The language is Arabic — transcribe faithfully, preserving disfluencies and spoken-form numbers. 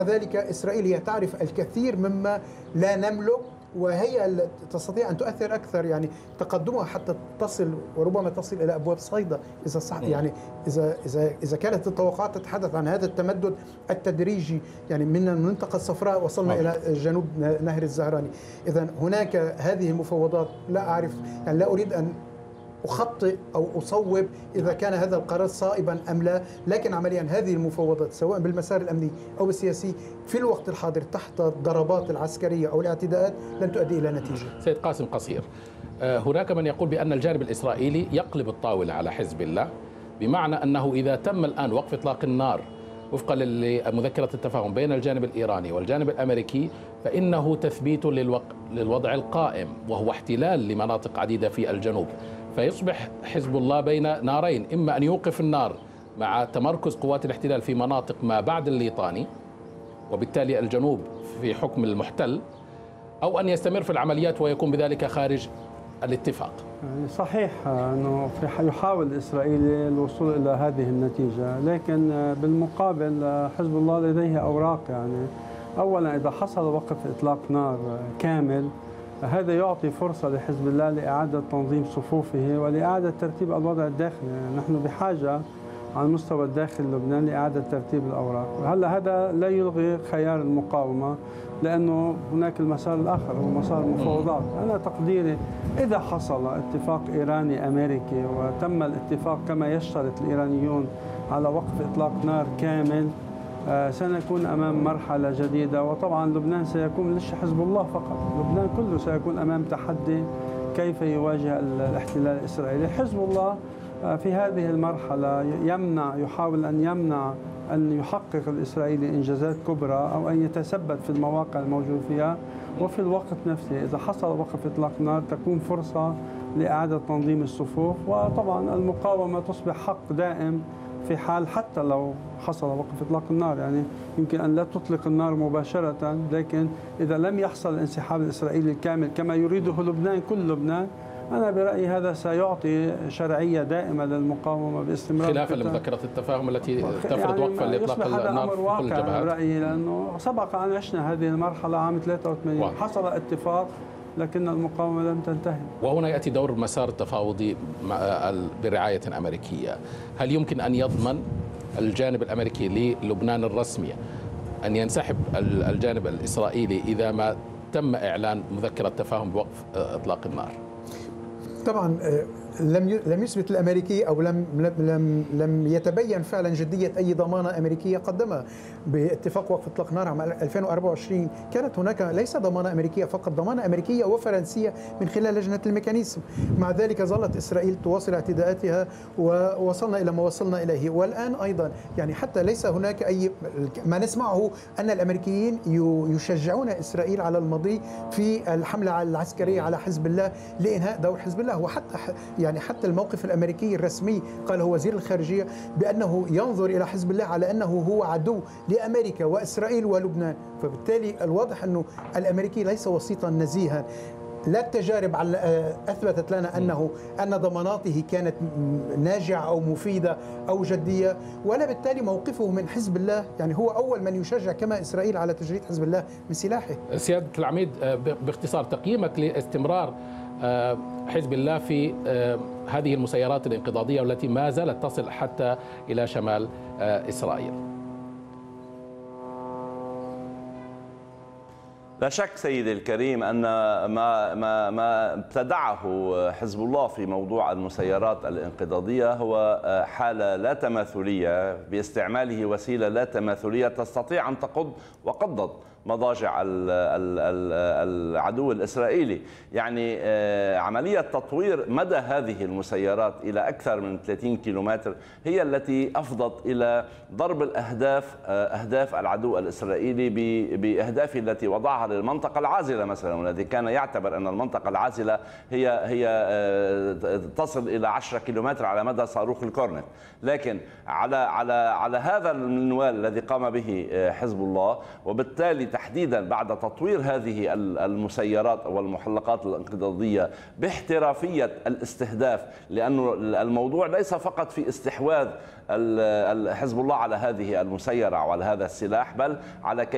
ذلك إسرائيل هي تعرف الكثير مما لا نملك، وهي تستطيع أن تؤثر أكثر، يعني تقدمها حتى تصل وربما تصل إلى أبواب صيدا إذا صح، يعني إذا إذا إذا كانت التوقعات تتحدث عن هذا التمدد التدريجي، يعني من المنطقة الصفراء وصلنا إلى جنوب نهر الزهراني. إذا هناك هذه المفاوضات، لا أعرف، يعني لا أريد أن أخطئ أو أصوب إذا كان هذا القرار صائبا أم لا، لكن عمليا هذه المفاوضات سواء بالمسار الأمني أو السياسي في الوقت الحاضر تحت الضربات العسكرية أو الاعتداءات لن تؤدي إلى نتيجة. سيد قاسم قصير، هناك من يقول بأن الجانب الإسرائيلي يقلب الطاولة على حزب الله، بمعنى أنه إذا تم الآن وقف إطلاق النار وفقا لمذكرة التفاهم بين الجانب الإيراني والجانب الأمريكي، فإنه تثبيت للوضع القائم وهو احتلال لمناطق عديدة في الجنوب، فيصبح حزب الله بين نارين، إما أن يوقف النار مع تمركز قوات الاحتلال في مناطق ما بعد الليطاني وبالتالي الجنوب في حكم المحتل، أو أن يستمر في العمليات ويكون بذلك خارج الاتفاق. صحيح أنه يحاول الإسرائيلي الوصول إلى هذه النتيجة، لكن بالمقابل حزب الله لديه أوراق. يعني أولا إذا حصل وقف إطلاق نار كامل، هذا يعطي فرصة لحزب الله لإعادة تنظيم صفوفه ولإعادة ترتيب الوضع الداخلي. يعني نحن بحاجة على مستوى الداخل اللبناني لإعادة ترتيب الأوراق. هلا هذا لا يلغي خيار المقاومة، لأنه هناك المسار الآخر هو مسار المفاوضات. أنا تقديري إذا حصل اتفاق إيراني أمريكي وتم الاتفاق كما يشترط الإيرانيون على وقف إطلاق نار كامل، سنكون أمام مرحلة جديدة. وطبعا لبنان سيكون مش حزب الله فقط، لبنان كله سيكون أمام تحدي كيف يواجه الاحتلال الإسرائيلي. حزب الله في هذه المرحلة يمنع يحاول أن يمنع أن يحقق الإسرائيلي إنجازات كبرى أو أن يتثبت في المواقع الموجود فيها، وفي الوقت نفسه إذا حصل وقف إطلاق نار تكون فرصة لإعادة تنظيم الصفوف. وطبعا المقاومة تصبح حق دائم في حال حتى لو حصل وقف إطلاق النار. يعني يمكن أن لا تطلق النار مباشرة، لكن إذا لم يحصل الانسحاب الإسرائيلي الكامل كما يريده لبنان كل لبنان، أنا برأيي هذا سيعطي شرعية دائمة للمقاومة باستمرار، خلافا لمذكرة التفاهم التي تفرض يعني وقفا لإطلاق النار في كل الجبهات. برأيي لأنه سبق أن عشنا هذه المرحلة عام ثلاثة وثمانين، حصل اتفاق لكن المقاومة لم تنتهي. وهنا يأتي دور المسار التفاوضي برعاية أمريكية. هل يمكن أن يضمن الجانب الأمريكي للبنان الرسمي أن ينسحب الجانب الإسرائيلي إذا ما تم إعلان مذكرة تفاهم بوقف إطلاق النار؟ طبعا لم لم يثبت الامريكي او لم لم لم يتبين فعلا جديه اي ضمانه امريكيه قدمها باتفاق وقف اطلاق نار عام ألفين وأربعة وعشرين. كانت هناك ليس ضمانه امريكيه فقط، ضمانه امريكيه وفرنسيه من خلال لجنه الميكانيزم. مع ذلك ظلت اسرائيل تواصل اعتداءاتها ووصلنا الى ما وصلنا اليه. والان ايضا يعني حتى ليس هناك اي ما نسمعه ان الامريكيين يشجعون اسرائيل على المضي في الحمله العسكريه على حزب الله لانهاء دور حزب الله. وحتى يعني حتى الموقف الامريكي الرسمي قاله وزير الخارجيه بانه ينظر الى حزب الله على انه هو عدو لامريكا واسرائيل ولبنان. فبالتالي الواضح انه الامريكي ليس وسيطا نزيها. لا التجارب اثبتت لنا انه ان ضماناته كانت ناجعه او مفيده او جديه، ولا بالتالي موقفه من حزب الله يعني هو اول من يشجع كما اسرائيل على تجريد حزب الله من سلاحه. سياده العميد، باختصار تقييمك لاستمرار حزب الله في هذه المسيرات الانقضاضيه والتي ما زالت تصل حتى الى شمال اسرائيل. لا شك سيدي الكريم أن ما ما ما ابتدعه حزب الله في موضوع المسيرات الانقضاضية هو حالة لا تماثلية، باستعماله وسيلة لا تماثلية تستطيع أن تقض وقضت مضاجع العدو الإسرائيلي. يعني عملية تطوير مدى هذه المسيرات إلى أكثر من ثلاثين كيلومتر هي التي أفضت إلى ضرب الأهداف أهداف العدو الإسرائيلي بأهدافه التي وضعها للمنطقة العازلة مثلا، والذي كان يعتبر أن المنطقة العازلة هي هي تصل إلى عشرة كيلومتر على مدى صاروخ الكورنت. لكن على على على هذا المنوال الذي قام به حزب الله، وبالتالي تحديدا بعد تطوير هذه المسيرات والمحلقات الانقضاضية باحترافية الاستهداف، لأنه الموضوع ليس فقط في استحواذ حزب الله على هذه المسيرة وعلى هذا السلاح، بل على